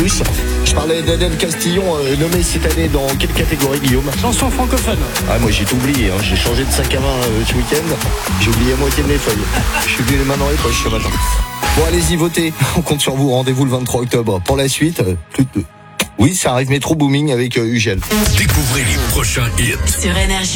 plus. Je parlais d'Adèle Castillon, nommée cette année dans quelle catégorie, Guillaume? Chanson francophone. Ah, moi j'ai tout oublié, hein. J'ai changé de sac à main ce week-end. J'ai oublié la moitié de mes feuilles. Je suis venu les mains dans les poches ce matin. Bon, allez-y, votez. On compte sur vous. Rendez-vous le 23 octobre. Pour la suite, oui, ça arrive Métro Booming avec Ugel. Découvrez les prochains hits Sur Énergie.